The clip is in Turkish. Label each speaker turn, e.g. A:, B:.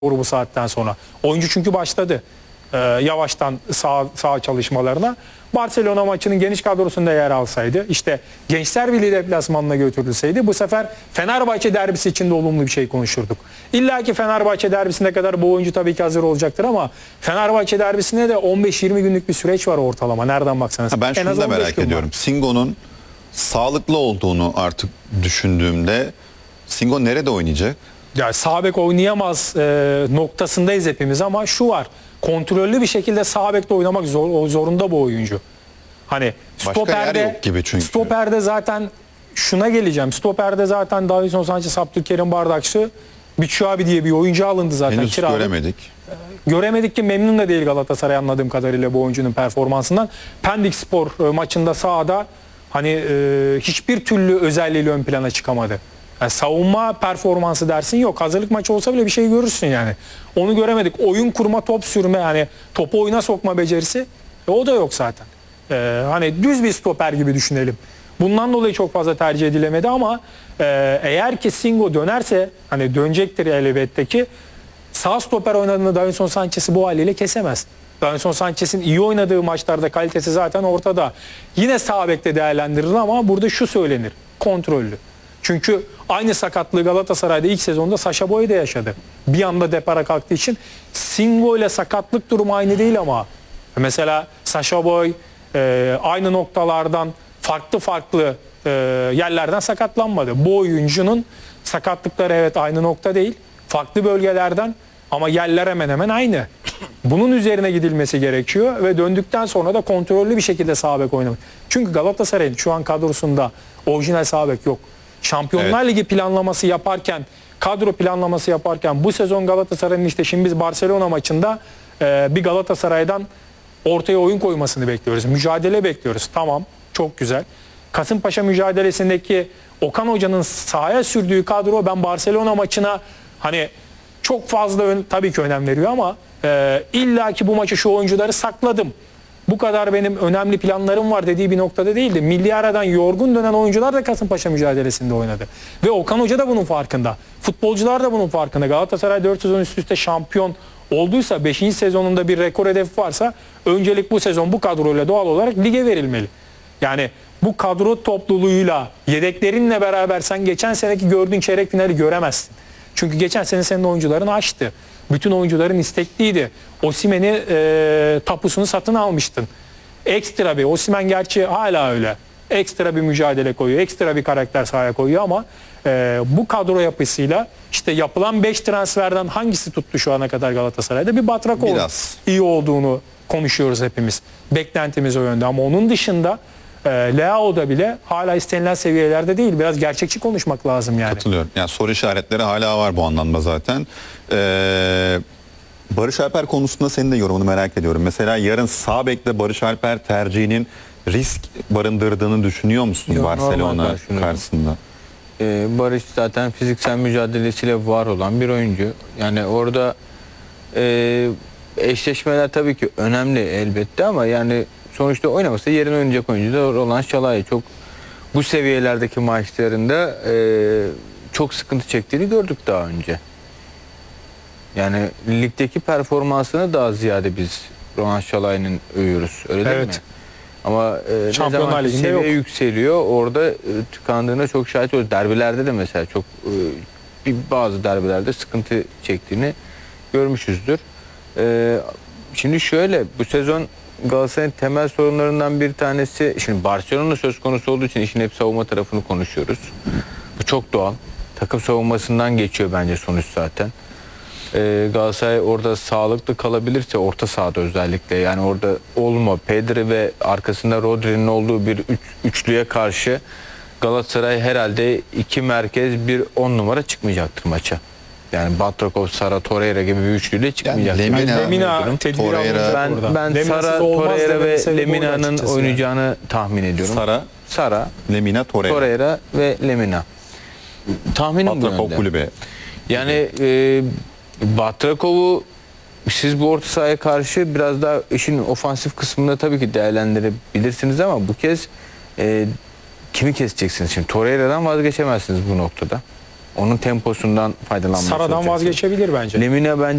A: doğru bu saatten sonra. Oyuncu çünkü başladı. Yavaştan sağ çalışmalarına. Barcelona maçının geniş kadrosunda yer alsaydı, işte Gençler Birliği deplasmanına götürülseydi bu sefer Fenerbahçe derbisi için de olumlu bir şey konuşurduk. İlla ki Fenerbahçe derbisine kadar bu oyuncu tabii ki hazır olacaktır ama Fenerbahçe derbisine de 15-20 günlük bir süreç var ortalama. Nereden baksanız.
B: Ben şunu da merak ediyorum. Singo'nun sağlıklı olduğunu artık düşündüğümde Singo nerede oynayacak?
A: Ya sağ bek oynayamaz noktasındayız hepimiz ama şu var. Kontrollü bir şekilde sağ bekte oynamak zorunda bu oyuncu. Hani
B: stoperde yok gibi çünkü.
A: Stoperde zaten şuna geleceğim. Stoperde zaten Davinson Sanchez, Abdülkerim Bardakçı, Biçuabi diye bir oyuncu alındı zaten.
B: Henüz göremedik.
A: Göremedik ki memnun da değil Galatasaray anladığım kadarıyla bu oyuncunun performansından. Pendik Spor maçında sahada hani hiçbir türlü özelliğiyle ön plana çıkamadı. Yani savunma performansı dersin yok. Hazırlık maçı olsa bile bir şey görürsün yani. Onu göremedik. Oyun kurma, top sürme, yani topu oyuna sokma becerisi o da yok zaten. Hani düz bir stoper gibi düşünelim. Bundan dolayı çok fazla tercih edilemedi ama eğer ki Singo dönerse, hani dönecektir elbette ki, sağ stoper oynadığında Davinson Sanchez'i bu haliyle kesemez. Davinson Sanchez'in iyi oynadığı maçlarda kalitesi zaten ortada. Yine sağ bekte değerlendirilir ama burada şu söylenir: kontrollü. Çünkü aynı sakatlığı Galatasaray'da ilk sezonda Sacha Boey de yaşadı. Bir anda depara kalktığı için. Singo ile sakatlık durumu aynı değil ama. Mesela Sacha Boey aynı noktalardan farklı yerlerden sakatlanmadı. Bu oyuncunun sakatlıkları evet aynı nokta değil. Farklı bölgelerden ama yerler hemen hemen aynı. Bunun üzerine gidilmesi gerekiyor ve döndükten sonra da kontrollü bir şekilde sağ bek oynamak. Çünkü Galatasaray'ın şu an kadrosunda orijinal sağ bek yok. Şampiyonlar Ligi planlaması yaparken, kadro planlaması yaparken bu sezon Galatasaray'ın, işte şimdi biz Barcelona maçında bir Galatasaray'dan ortaya oyun koymasını bekliyoruz. Mücadele bekliyoruz. Tamam, çok güzel. Kasımpaşa mücadelesindeki Okan Hoca'nın sahaya sürdüğü kadro, ben Barcelona maçına hani çok fazla tabii ki önem veriyor ama illa ki bu maçı şu oyuncuları sakladım, bu kadar benim önemli planlarım var dediği bir noktada değildi. Milli aradan yorgun dönen oyuncular da Kasımpaşa mücadelesinde oynadı. Ve Okan Hoca da bunun farkında. Futbolcular da bunun farkında. Galatasaray 4 sezon üst üste şampiyon olduysa, 5. sezonunda bir rekor hedefi varsa öncelik bu sezon bu kadroyla doğal olarak lige verilmeli. Yani bu kadro topluluğuyla, yedeklerinle beraber sen geçen seneki gördüğün çeyrek finali göremezsin. Çünkü geçen sene senin oyuncuların açtı. Bütün oyuncuların istekliydi. Osimhen'i tapusunu satın almıştın. Ekstra bir, Osimhen gerçi hala öyle. Ekstra bir mücadele koyuyor. Ekstra bir karakter sahaya koyuyor ama bu kadro yapısıyla işte yapılan 5 transferden hangisi tuttu şu ana kadar Galatasaray'da? Bir Batrakov iyi olduğunu konuşuyoruz hepimiz. Beklentimiz o yönde ama onun dışında Leao'da bile hala istenilen seviyelerde değil. Biraz gerçekçi konuşmak lazım yani.
B: Katılıyorum. Yani soru işaretleri hala var bu anlamda zaten. Barış Alper konusunda senin de yorumunu merak ediyorum. Mesela yarın sağ bekle Barış Alper tercihinin risk barındırdığını düşünüyor musun? Yok, Barcelona karşısında?
C: Barış zaten fiziksel mücadelesiyle var olan bir oyuncu. Yani orada eşleşmeler tabii ki önemli elbette ama yani sonuçta oynamasa yerine oynayacak oyuncu da Roland Şalay. Çok bu seviyelerdeki maçlarında çok sıkıntı çektiğini gördük daha önce. Yani ligdeki performansını daha ziyade biz Roland Şalay'ın övüyoruz. Öyle değil mi? Ama ne zaman seviye yükseliyor orada tıkandığına çok şahit oluyoruz. Derbilerde de mesela çok bazı derbilerde sıkıntı çektiğini görmüşüzdür. Şimdi şöyle, bu sezon Galatasaray'ın temel sorunlarından bir tanesi, şimdi Barcelona söz konusu olduğu için işin hep savunma tarafını konuşuyoruz. Bu çok doğal. Takım savunmasından geçiyor bence sonuç zaten. Galatasaray orada sağlıklı kalabilirse, orta sahada özellikle, yani orada Olmo, Pedri ve arkasında Rodri'nin olduğu bir üçlüye karşı Galatasaray herhalde 2 merkez bir 10 numara çıkmayacaktır maça. Yani Batrakov, Sara, Torreira gibi bir üçlüyle çıkmayacaktır.
B: Yani
A: Lemina, Torreira.
C: Ben Sara, Torreira ve Lemina'nın oynayacağını tahmin ediyorum. Sara,
B: Lemina,
C: Torreira ve Lemina. Tahminim bu yönde.
B: Batrakov kulübe.
C: Yani Batrakov'u siz bu orta sahaya karşı biraz daha işin ofansif kısmında tabii ki değerlendirebilirsiniz ama bu kez kimi keseceksiniz? Şimdi Torreira'dan vazgeçemezsiniz bu noktada. Onun temposundan faydalanmaya
A: Sara'dan
C: çalışacaksın.
A: vazgeçebilir bence.
C: Lemina bence